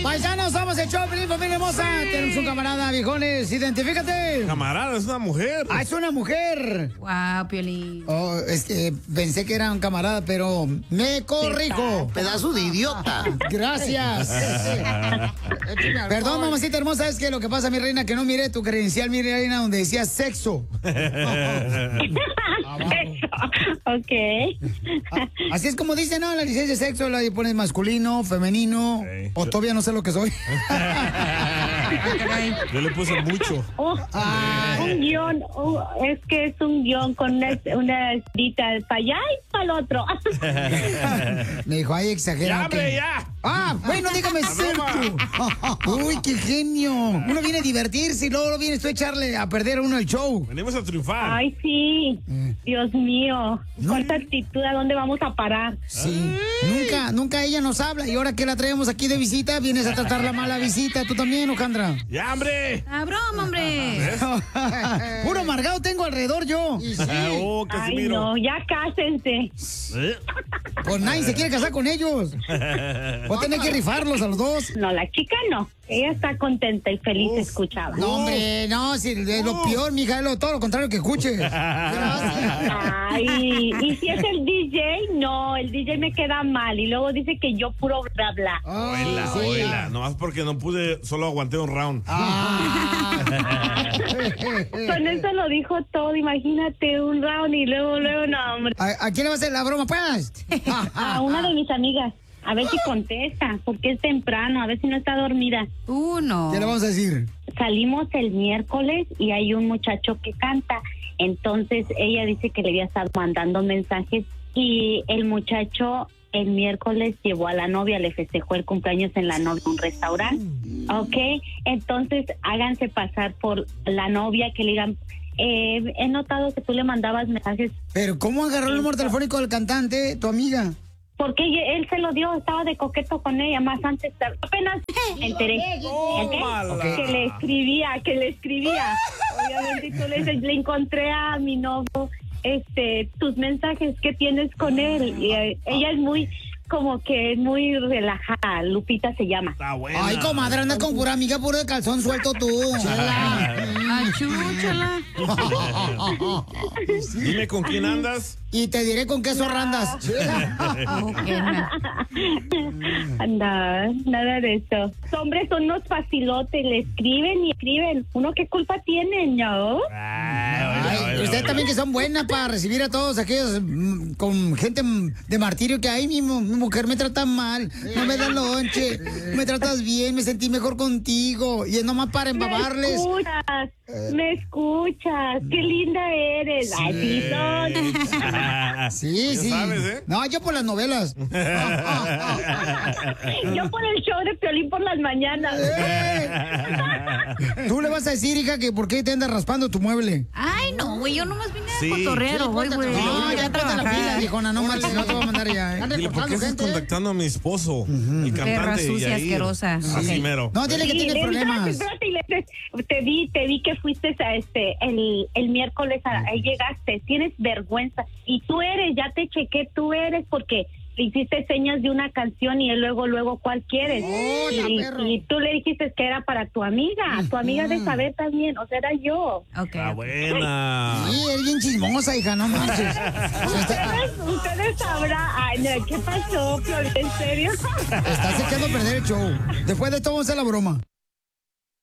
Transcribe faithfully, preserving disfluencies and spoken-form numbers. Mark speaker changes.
Speaker 1: Paisanos, somos el show, Pelín, familia hermosa. Sí. Tenemos un camarada, viejones, identifícate.
Speaker 2: Camarada, es una mujer.
Speaker 1: Ah, es una mujer.
Speaker 3: Wow, Piolín.
Speaker 1: Oh, es que pensé que era un camarada, pero me corrijo.
Speaker 4: Pedazo de idiota.
Speaker 1: Gracias. Perdón, mamacita hermosa, es que lo que pasa, mi reina, que no miré tu credencial, mi reina, donde decía sexo.
Speaker 5: Ok.
Speaker 1: Así es como dice, ¿no? La licencia de sexo, la pones masculino, femenino, sí. O todavía no sé lo que soy.
Speaker 2: Yo le puse mucho.
Speaker 5: Oh, un guión, oh, es que es un guión con una, una dita para allá y para el otro.
Speaker 1: Me dijo, ay, exagerado.
Speaker 2: ¡Ya, hombre, ya!
Speaker 5: Ah,
Speaker 1: bueno, dígame cierto. Uy, qué genio. Uno viene a divertirse y luego vienes tú a echarle a perder a uno el show.
Speaker 2: Venimos a triunfar.
Speaker 5: Ay, sí. Mm. Dios mío.
Speaker 1: No.
Speaker 5: ¿Cuánta actitud? ¿A dónde vamos a parar?
Speaker 1: Sí. Ay. Nunca, nunca ella nos habla. Y ahora que la traemos aquí de visita, vienes a tratar la mala visita. ¿Tú también, Ojandra?
Speaker 2: ¡Ya, hombre!
Speaker 3: ¡Ah, broma, hombre!
Speaker 1: Puro amargado tengo alrededor yo.
Speaker 2: Sí. Oh,
Speaker 5: ay, no, ya cásense.
Speaker 2: ¿Eh?
Speaker 1: Pues nadie se quiere casar con ellos. O tener que rifarlos a los dos.
Speaker 5: No, la chica no. Ella está contenta y feliz,
Speaker 2: Uf.
Speaker 5: escuchaba.
Speaker 1: No, hombre, no, si es lo peor, mija, es lo, todo lo contrario que escuches. Gracias.
Speaker 5: Ay, y si es el D J, no, el D J me queda mal. Y luego dice que yo puro bla bla.
Speaker 1: Oh,
Speaker 2: Oila,
Speaker 1: sí.
Speaker 2: oila. Nomás porque no pude, solo aguanté un round.
Speaker 1: Ah.
Speaker 5: Con eso lo dijo todo, imagínate, un round y luego, luego, no, hombre.
Speaker 1: ¿A, ¿A quién le va a hacer la broma, pues?
Speaker 5: A una de mis amigas. A ver si contesta, porque es temprano, a ver si no está dormida.
Speaker 3: Uno.
Speaker 1: ¿Qué le vamos a decir?
Speaker 5: Salimos el miércoles y hay un muchacho que canta. Entonces ella dice que le había estado mandando mensajes y el muchacho el miércoles llevó a la novia, le festejó el cumpleaños en la novia en un restaurante. Ok, entonces háganse pasar por la novia, que le digan, eh, he notado que tú le mandabas mensajes.
Speaker 1: Pero ¿cómo agarró el número telefónico del cantante, tu amiga?
Speaker 5: Porque él se lo dio, estaba de coqueto con ella, más antes, apenas me enteré. ¿Okay? Que le escribía, que le escribía. Obviamente tú le dices, le encontré a mi novio, este, tus mensajes que tienes con él. Y eh, ella es muy, como que muy relajada, Lupita se llama.
Speaker 2: Está buena.
Speaker 1: Ay, comadre, andas con pura amiga, puro de calzón suelto tú.
Speaker 3: Achúchala.
Speaker 2: Dime con quién andas.
Speaker 1: Y te diré con qué zorrandas.
Speaker 5: Anda, nada de eso. Los hombres son unos facilotes, le escriben y escriben. ¿Uno qué culpa tiene, no?
Speaker 1: Ay, ustedes también que son buenas para recibir a todos aquellos mm, con gente mm, de martirio que hay. Mi, mi mujer me trata mal, no me da lonche, me tratas bien, me sentí mejor contigo. Y es nomás para embabarles.
Speaker 5: Me escuchas, me escuchas, qué linda eres. Ay, sí son.
Speaker 1: Sí,
Speaker 2: Ya
Speaker 1: sí.
Speaker 2: sabes, ¿eh?
Speaker 1: No, yo por las novelas.
Speaker 5: Yo por el show de Piolín por las mañanas.
Speaker 1: Tú le vas a decir, hija, que por qué te andas raspando tu mueble.
Speaker 3: Ay, no, güey, yo nomás vine
Speaker 2: Sí.
Speaker 3: a cotorrear,
Speaker 1: Sí,
Speaker 3: güey, güey.
Speaker 1: no, ya
Speaker 3: a
Speaker 1: ponte la pila, viejona, no marches, no te voy a mandar ya. ¿eh?
Speaker 2: Dile, ¿por qué estás
Speaker 1: gente, ¿eh?
Speaker 2: contactando a mi esposo? El
Speaker 3: Perra
Speaker 2: cantante.
Speaker 3: sucia,
Speaker 2: Yair?
Speaker 3: asquerosa.
Speaker 2: Así
Speaker 3: Ok.
Speaker 2: mero.
Speaker 1: No, dile que
Speaker 5: Sí,
Speaker 1: tiene
Speaker 5: le-
Speaker 1: problemas.
Speaker 5: espérate, espérate, y le- te vi, te vi que fuiste a este el, el miércoles, a- ahí llegaste, tienes vergüenza y tú eres, ya te chequé, tú eres porque le hiciste señas de una canción y él luego, luego, ¿cuál quieres?
Speaker 1: Oh, la
Speaker 5: y,
Speaker 1: perro.
Speaker 5: y tú le dijiste que era para tu amiga, tu amiga de saber también, o sea, era yo.
Speaker 3: Ok.
Speaker 2: Está buena.
Speaker 1: Sí, eres bien chismosa, hija, no manches.
Speaker 5: Ustedes, ustedes sabrán, ay, no, ¿qué pasó, Flor? ¿En serio?
Speaker 1: Estás echando a perder el show. Después de todo, vamos a hacer la broma.